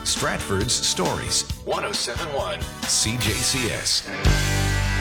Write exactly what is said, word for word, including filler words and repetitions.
Stratford's Stories, one oh seven point one C J C S.